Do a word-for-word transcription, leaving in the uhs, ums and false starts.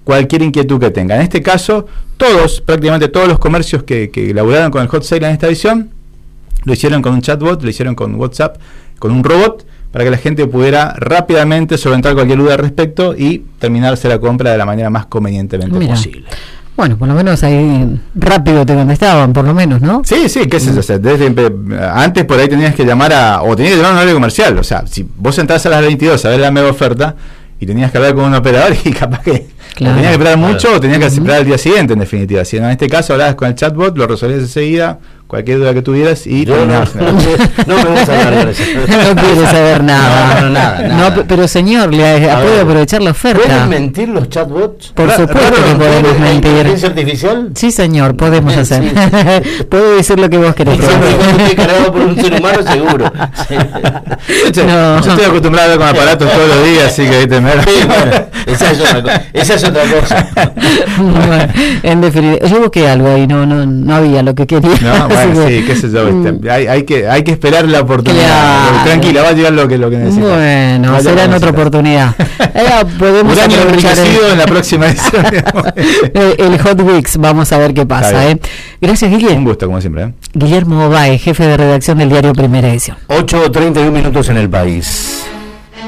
cualquier inquietud que tengan. En este caso, todos, prácticamente todos los comercios que, que laburaron con el hot sale en esta edición, lo hicieron con un chatbot, lo hicieron con WhatsApp, con un robot, para que la gente pudiera rápidamente solventar cualquier duda al respecto y terminarse la compra de la manera más convenientemente Mira. posible. Bueno, por lo menos ahí rápido te contestaban, por lo menos, ¿no? Sí, sí, qué sé yo, o sea, desde, antes por ahí tenías que llamar a, o tenías que llamar a un horario comercial, o sea, si vos entrás a las veintidós a ver la mega oferta y tenías que hablar con un operador y capaz que claro, tenías que esperar mucho claro. o tenías que esperar el día siguiente, en definitiva. Si en este caso hablabas con el chatbot, lo resolvías enseguida, cualquier duda que tuvieras y yo no, no, no me gusta hablar de eso. No quiere saber nada. No, no, nada, nada. No, pero señor, le puede aprovechar la oferta. ¿Pueden mentir los chatbots? Por Ra supuesto que podemos mentir. ¿Inteligencia artificial? Sí, señor, podemos sí, hacer. Sí. Puede decir lo que vos querés. Estoy cargado por un ser humano seguro. Sí. No. Yo estoy acostumbrado a ver con aparatos todos los días, así que ahí te me... esa, es otra cosa. Esa es otra cosa. Bueno, en definitiva, yo busqué algo ahí, no, no, no había lo que quería. No, bueno, sí, qué sé yo, este, hay, hay que hay que esperar la oportunidad. Claro. Tranquila, va a llegar lo que lo que necesitas. Bueno, Vaya será en otra oportunidad. Eh, podemos aprovechar el, en la próxima edición. el, el Hot Weeks, vamos a ver qué pasa. Eh. Gracias, Guillermo. Un gusto, como siempre. ¿eh? Guillermo Bae, jefe de redacción del diario Primera Edición. ocho treinta y un minutos en el país.